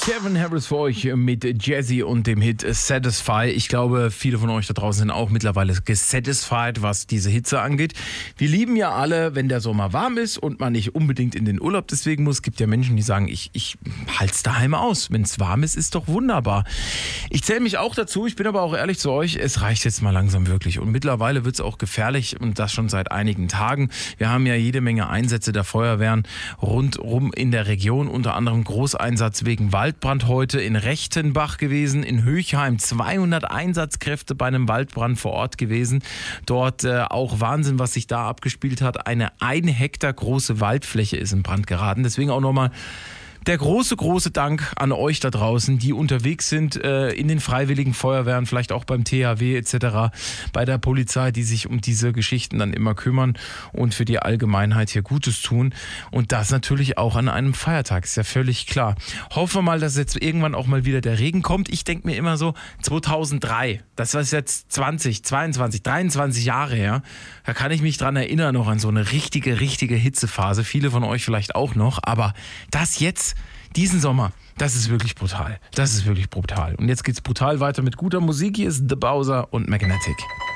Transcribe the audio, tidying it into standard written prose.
Kevin Harris für euch mit Jazzy und dem Hit Satisfy. Ich glaube, viele von euch da draußen sind auch mittlerweile gesatisfied, was diese Hitze angeht. Wir lieben ja alle, wenn der Sommer warm ist und man nicht unbedingt in den Urlaub deswegen muss. Es gibt ja Menschen, die sagen, ich halte es daheim aus. Wenn es warm ist doch wunderbar. Ich zähle mich auch dazu, ich bin aber auch ehrlich zu euch, es reicht jetzt mal langsam wirklich. Und mittlerweile wird es auch gefährlich und das schon seit einigen Tagen. Wir haben ja jede Menge Einsätze der Feuerwehren rundrum in der Region, unter anderem Großeinsatz wegen Waldbrand heute in Rechtenbach gewesen, in Höchheim 200 Einsatzkräfte bei einem Waldbrand vor Ort gewesen. Dort auch Wahnsinn, was sich da abgespielt hat. Eine 1 Hektar große Waldfläche ist in Brand geraten. Deswegen auch nochmal der große Dank an euch da draußen, die unterwegs sind in den Freiwilligen Feuerwehren, vielleicht auch beim THW etc., bei der Polizei, die sich um diese Geschichten dann immer kümmern und für die Allgemeinheit hier Gutes tun. Und das natürlich auch an einem Feiertag, ist ja völlig klar. Hoffen wir mal, dass jetzt irgendwann auch mal wieder der Regen kommt. Ich denke mir immer so, 2003, das war jetzt 20, 22, 23 Jahre her, da kann ich mich dran erinnern noch an so eine richtige Hitzephase. Viele von euch vielleicht auch noch, aber das jetzt, diesen Sommer, das ist wirklich brutal. Das ist wirklich brutal. Und jetzt geht's brutal weiter mit guter Musik. Hier ist The Bowser und Magnetic.